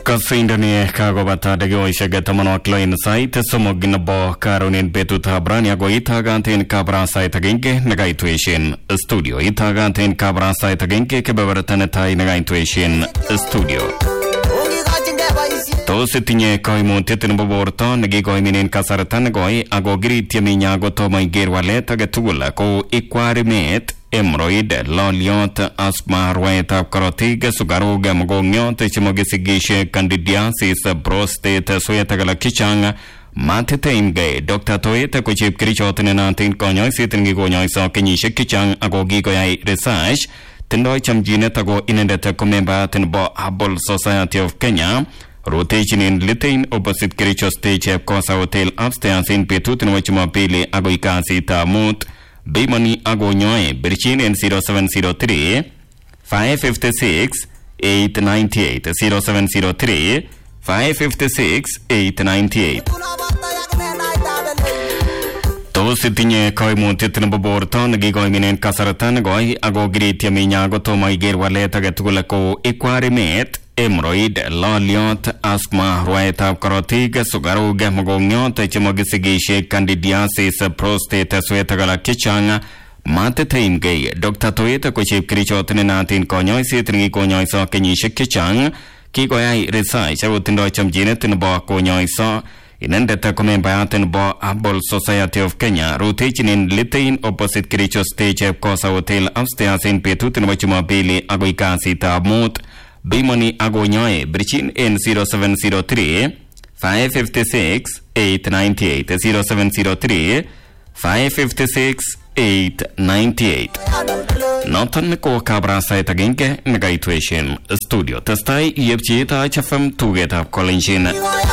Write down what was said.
Kasindani kagobata dagiwaishaga tamanwaklo insait somogin bo karonin betuta brania go itagantin kabra site agenke nagaituation studio itagantin kabra site agenke kebebertane tai nagaituation studio to sitinye koimutyet nebo borto nekikoiminen kasarta negoi ako kirityeminya kotomo iker walet age tugul ko ikwarimet hemorrhoid, loliot, asthma, rwaetab korotik, sukaruk, mugongiot, chemokisigishe, candidiasis, prostate, suet ak alak chechang matiteimgei. Dr. Toet ko chepkerichot nenatin konyoiset nekikonyoiso kenyisiek chechang ako kikoyai research. Tindoi chamchinet ako inendet ko membayat nebo Herbal Society of Kenya. Rotechinin Litein opposite Kericho Stage Kosa Hotel upstairs in betut nebo Jumapili akoi kasitab mut. Bimani agonyoe birchin en 0703 556 898 0703 556 898. Tos itinye koimutyet nebo borto nekikoiminen kasarta negoi ako kirityeminya kotomo iker walet age tugul ko ikwarimet, hemorrhoid, loliot, asthma, rwaetab korotik, sukaruk, mugongiot, chemokisigishe, candidiasis, prostate, suet ak alak chechang matiteimgei. Dr. Toet ko chepkerichot nenatin konyoiset nekikonyoiso kenyisiek chechang, kikoyai research ako tindoi chamchinet nebo konyoiso. Inendet ko membayat nebo Herbal Society of Kenya. Rutechinin Litein opposite Kericho Stage Kosa Hotel upstairs in betut nebo Jumapili akoi kasitab mut. Bimani agonyoe birchin en 0703 556 898 0703 556 898. Noton ko kabrasait agenge nagaituation studio. Testai yepchiet HFM tugetab Kolenjin.